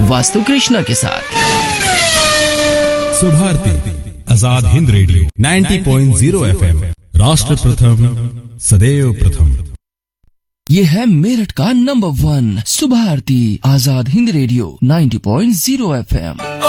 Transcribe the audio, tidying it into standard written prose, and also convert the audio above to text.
वास्तु कृष्णा के साथ। Subharti Azad Hind radio 90.0 FM, राष्ट्र प्रथम सदैव प्रथम। ये है मेरठ का number 1 Subharti Azad Hind radio 90.0 FM।